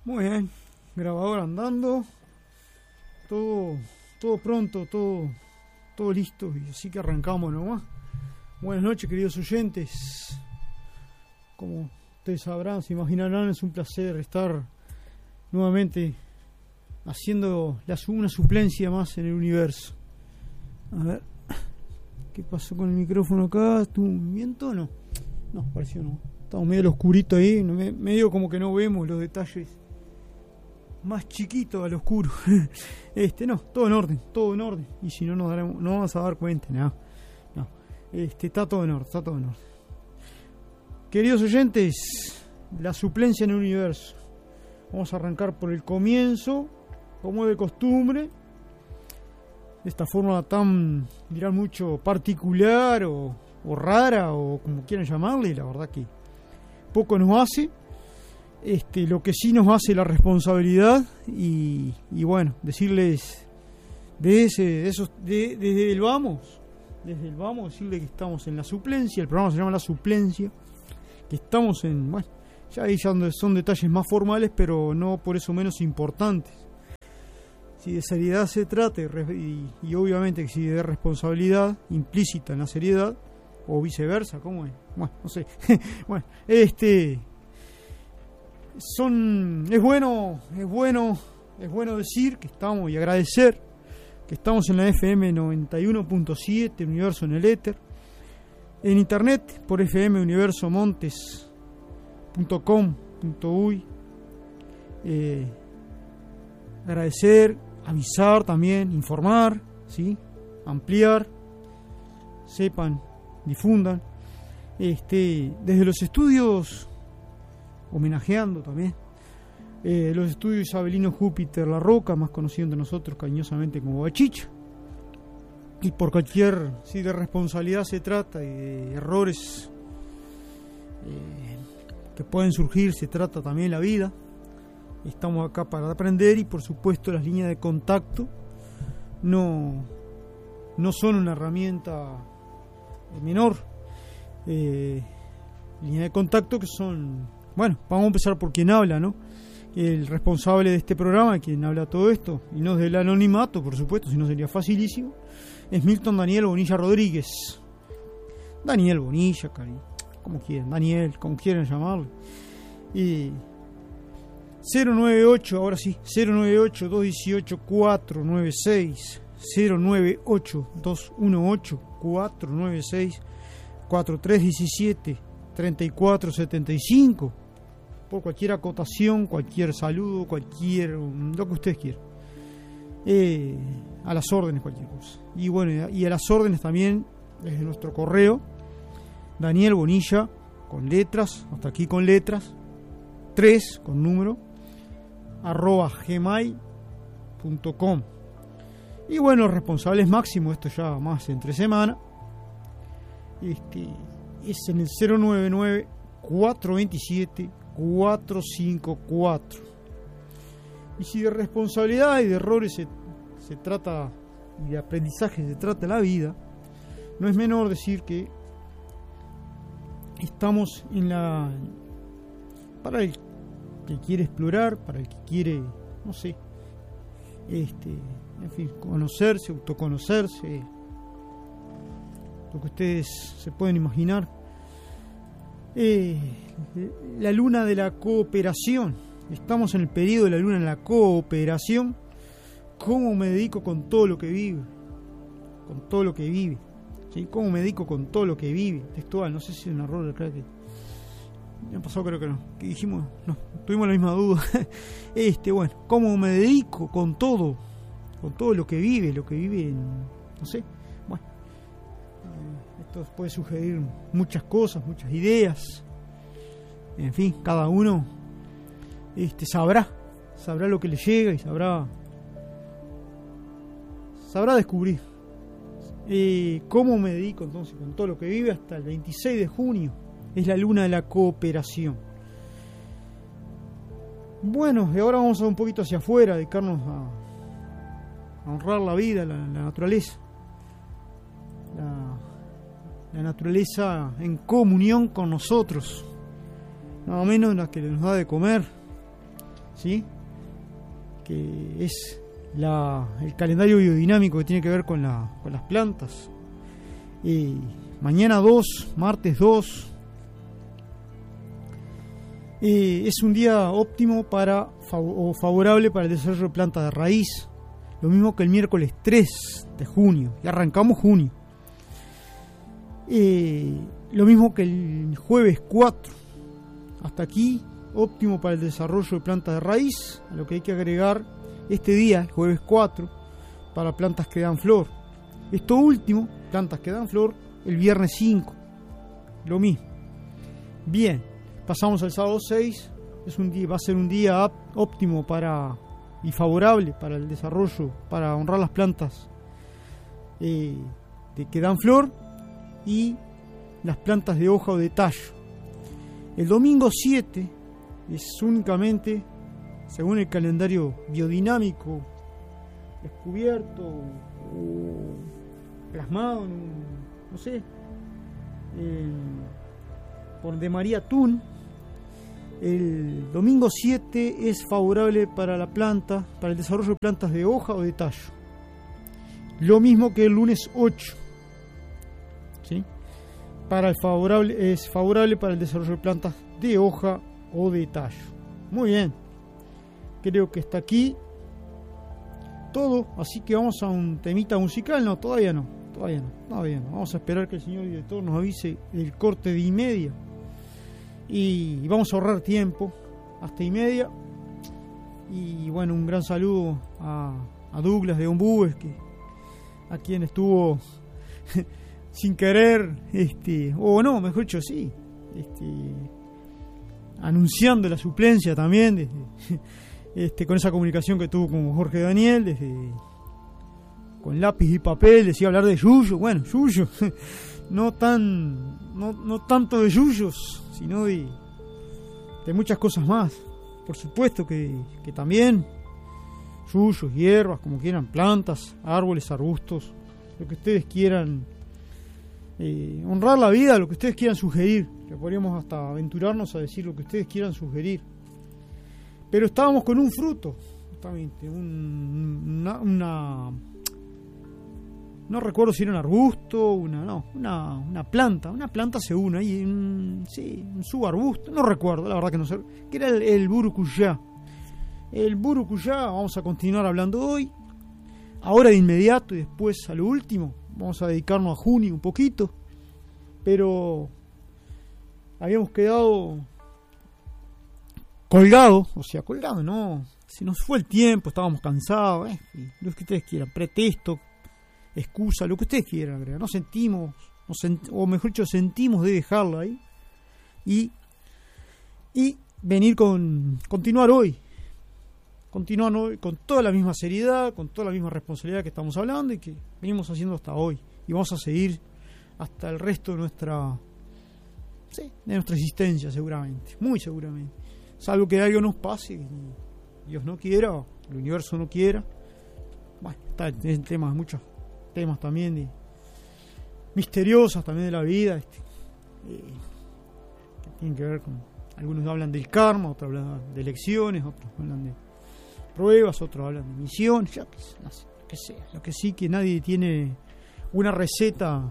Muy bien, grabador andando, todo pronto, todo listo, y así que arrancamos nomás. Buenas noches, queridos oyentes. Como ustedes sabrán, se imaginarán, es un placer estar nuevamente haciendo una suplencia más en el universo. A ver, ¿qué pasó con el micrófono acá? ¿Tuvo un movimiento o no? No, pareció no. Estamos medio oscurito ahí, medio como que no vemos los detalles más chiquitos al oscuro. No, todo en orden. Y si no, no vamos a dar cuenta, no. Está todo en orden. Queridos oyentes, la suplencia en el universo. Vamos a arrancar por el comienzo, como de costumbre. De esta forma tan, dirán mucho, particular o rara, o como quieran llamarle, la verdad que poco nos hace. Lo que sí nos hace la responsabilidad y bueno, decirles desde el vamos, decirles que estamos en la suplencia. El programa se llama La Suplencia, que estamos en, bueno, ya ahí son detalles más formales, pero no por eso menos importantes. Si de seriedad se trata y obviamente que si de responsabilidad implícita en la seriedad o viceversa, ¿cómo es? Bueno, no sé. Bueno, es bueno decir que estamos y agradecer que estamos en la FM 91.7 Universo en el Éter, en internet por fmuniversomontes.com.uy. Agradecer, avisar también, informar, ¿sí? Ampliar, sepan, difundan. Desde los estudios, homenajeando también los estudios Isabelino Júpiter La Roca, más conocido entre nosotros cariñosamente como Bachicha. Y por cualquier, si de responsabilidad se trata y de errores que pueden surgir, se trata también la vida. Estamos acá para aprender y por supuesto las líneas de contacto no son una herramienta menor. Líneas de contacto que son, bueno, vamos a empezar por quien habla, ¿no? El responsable de este programa, quien habla todo esto, y no es del anonimato, por supuesto, si no sería facilísimo, es Milton Daniel Bonilla Rodríguez. Daniel Bonilla, como quieran, Daniel, como quieran llamarlo. Y 098, ahora sí, 098-218-496, 098-218-496, 4317-3475. Por cualquier acotación, cualquier saludo, lo que ustedes quieran. A las órdenes, cualquier cosa. Y bueno, y a las órdenes también desde nuestro correo, Daniel Bonilla, con letras, hasta aquí con letras, 3 con número, @gmail.com. Y bueno, responsables máximos, esto ya más entre semana, es en el 099-427-454. Y si de responsabilidad y de errores se trata, y de aprendizaje se trata la vida, no es menor decir que estamos para el que quiere explorar, para el que quiere, no sé, en fin, conocerse, autoconocerse, lo que ustedes se pueden imaginar. La luna de la cooperación. Estamos en el periodo de la luna de la cooperación. ¿Cómo me dedico con todo lo que vive? Con todo lo que vive. ¿Sí? ¿Cómo me dedico con todo lo que vive? Textual, no sé si es un error, creo que ya pasó, creo que no. Que dijimos, no, tuvimos la misma duda. Bueno, ¿cómo me dedico con todo lo que vive no sé. Bueno, esto puede sugerir muchas cosas, muchas ideas. En fin, cada uno sabrá lo que le llega y sabrá descubrir. ¿Cómo me dedico entonces con todo lo que vive? Hasta el 26 de junio es la luna de la cooperación. Bueno, y ahora vamos a un poquito hacia afuera, dedicarnos a honrar la vida, la naturaleza. La naturaleza en comunión con nosotros, nada menos la que nos da de comer, ¿sí? Que es el calendario biodinámico que tiene que ver con las plantas. Mañana 2, martes 2, es un día óptimo o favorable para el desarrollo de plantas de raíz, lo mismo que el miércoles 3 de junio, y arrancamos junio. Lo mismo que el jueves 4, hasta aquí óptimo para el desarrollo de plantas de raíz, a lo que hay que agregar este día, el jueves 4, para plantas que dan flor. Esto último, plantas que dan flor, el viernes 5, lo mismo. Bien, pasamos al sábado 6, va a ser un día óptimo y favorable para el desarrollo, para honrar las plantas que dan flor y las plantas de hoja o de tallo. El domingo 7 es únicamente, según el calendario biodinámico descubierto o plasmado por de María Thun, el domingo 7 es favorable para la planta, para el desarrollo de plantas de hoja o de tallo. Lo mismo que el lunes 8, ¿sí? Es favorable para el desarrollo de plantas de hoja o de tallo. Muy bien, creo que está aquí todo, así que vamos a un temita musical. No, todavía no. Vamos a esperar que el señor director nos avise del corte de 1:30 y vamos a ahorrar tiempo hasta 1:30. Y bueno, un gran saludo a Douglas de Ombúes, a quien estuvo sin querer, mejor dicho, sí, anunciando la suplencia también, con esa comunicación que tuvo con Jorge Daniel, con lápiz y papel, decía hablar de yuyo. Bueno, yuyo, no tanto de yuyos, sino de muchas cosas más. Por supuesto que también yuyos, hierbas, como quieran, plantas, árboles, arbustos, lo que ustedes quieran, honrar la vida, lo que ustedes quieran sugerir, que podríamos hasta aventurarnos a decir lo que ustedes quieran sugerir. Pero estábamos con un fruto, justamente, no recuerdo si era un arbusto, una planta según ahí, un subarbusto, no recuerdo, la verdad que no sé, que era el burucuyá. El burucuyá vamos a continuar hablando hoy, ahora de inmediato, y después a lo último, vamos a dedicarnos a junio un poquito, pero habíamos quedado colgado, no, si nos fue el tiempo, estábamos cansados, lo que ustedes quieran, pretexto, excusa, lo que ustedes quieran agregar. No sentimos, o mejor dicho, sentimos de dejarla ahí y continuar hoy con toda la misma seriedad, con toda la misma responsabilidad que estamos hablando y que venimos haciendo hasta hoy, y vamos a seguir hasta el resto de nuestra existencia, seguramente, muy seguramente, salvo que algo nos pase y Dios no quiera, o el universo no quiera. Bueno, está en temas, muchos temas también misteriosos también de la vida, que tienen que ver con, algunos hablan del karma, otros hablan de elecciones, otros hablan de pruebas, otros hablan de misiones, ya que sea, lo que sí, que nadie tiene una receta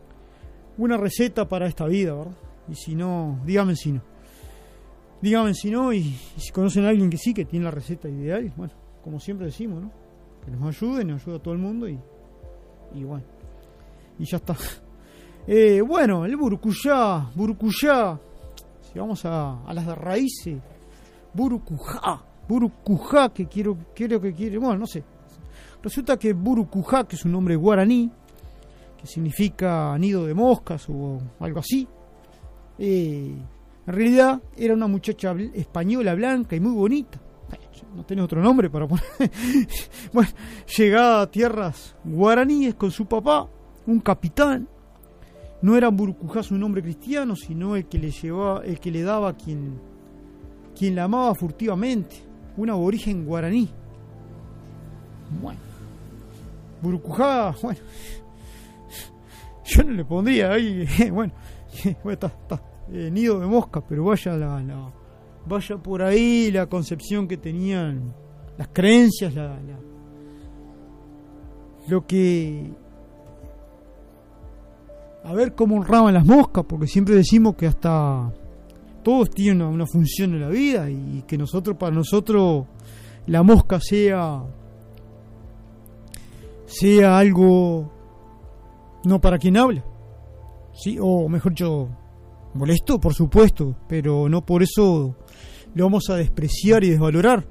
para esta vida, ¿verdad? Y si no, díganme si no, y si conocen a alguien que sí, que tiene la receta ideal, bueno, como siempre decimos, ¿no? Que nos ayude a todo el mundo y bueno, y ya está. Bueno, el burucuyá, si vamos a las de raíces, burucujá, que quiero que quiere, bueno, no sé. Resulta que burucujá, que es un nombre guaraní, que significa nido de moscas o algo así, en realidad era una muchacha española blanca y muy bonita. No tenés otro nombre para poner. Bueno, llegada a tierras guaraníes con su papá, un capitán. No era burucujá su nombre cristiano, sino el que le daba quien la amaba furtivamente, un aborigen guaraní. Bueno, burucujá, bueno, yo no le pondría ahí, bueno, está, nido de mosca, pero vaya vaya por ahí la concepción que tenían, las creencias, lo que... A ver cómo honraban las moscas, porque siempre decimos que hasta todos tienen una función en la vida, y que para nosotros la mosca sea algo no para quien habla, sí, o mejor dicho, molesto, por supuesto, pero no por eso lo vamos a despreciar y desvalorar.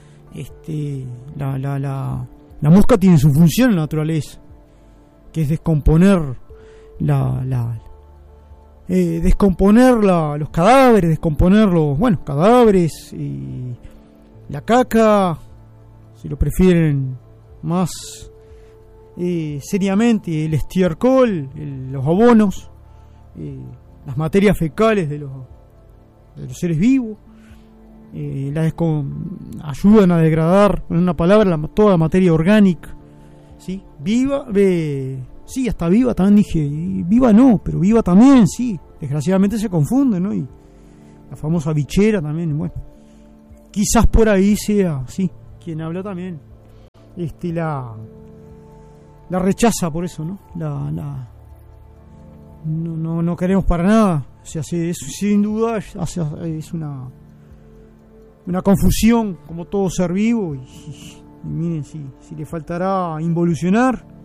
La mosca tiene su función en la naturaleza, que es descomponer los cadáveres, descomponer los cadáveres y la caca, si lo prefieren más seriamente, el estiércol, los abonos, las materias fecales de los seres vivos, ayudan a degradar, en una palabra, toda la materia orgánica, ¿sí? Sí, hasta viva también dije, y viva no, pero viva también, sí, desgraciadamente se confunde, ¿no? Y la famosa bichera también, bueno, quizás por ahí sea, sí, quien habla también, la rechaza por eso, ¿no? No queremos para nada, o sea, sin duda es una confusión, como todo ser vivo, y miren, si le faltará involucionar,